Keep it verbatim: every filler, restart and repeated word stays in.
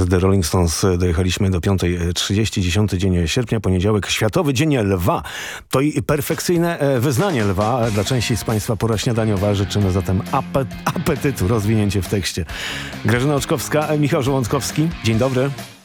z The Rolling Stones dojechaliśmy do piątej trzydzieści, dziesiąty dzień sierpnia, poniedziałek, Światowy Dzień Lwa. To i perfekcyjne wyznanie lwa. Dla części z Państwa pora śniadaniowa. Życzymy zatem apet- apetytu, rozwinięcie w tekście. Grażyna Oczkowska, Michał Żołądkowski. Dzień dobry.